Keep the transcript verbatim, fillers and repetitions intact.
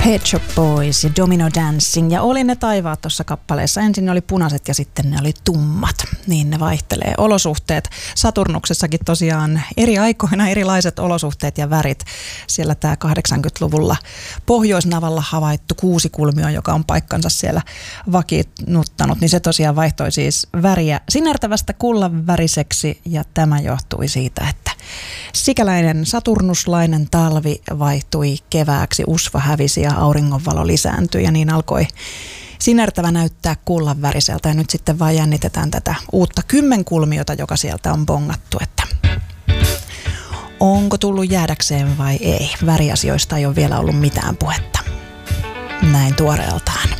Pet Shop Boys ja Domino Dancing, ja oli ne taivaat tuossa kappaleessa. Ensin ne oli punaiset ja sitten ne oli tummat. Niin ne vaihtelee. Olosuhteet Saturnuksessakin tosiaan eri aikoina erilaiset olosuhteet ja värit. Siellä tämä kahdeksankymmentäluvulla Pohjoisnavalla havaittu kuusikulmio, joka on paikkansa siellä vakiinnuttanut, niin se tosiaan vaihtoi siis väriä sinertävästä kullanväriseksi, ja tämä johtui siitä, että sikäläinen saturnuslainen talvi vaihtui kevääksi, usva hävisi ja auringonvalo lisääntyi, ja niin alkoi sinertävä näyttää kullanväriseltä, ja nyt sitten vaan jännitetään tätä uutta kymmenkulmiota, joka sieltä on bongattu, että onko tullut jäädäkseen vai ei. Väriasioista ei ole vielä ollut mitään puhetta näin tuoreeltaan.